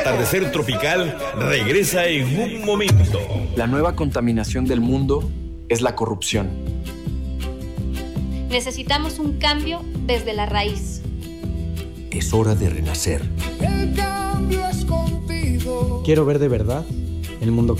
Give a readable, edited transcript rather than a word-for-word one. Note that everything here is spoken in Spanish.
atardecer tropical regresa en un momento. La nueva contaminación del mundo es la corrupción. Necesitamos un cambio desde la raíz. Es hora de renacer. El cambio es contigo. Quiero ver de verdad el mundo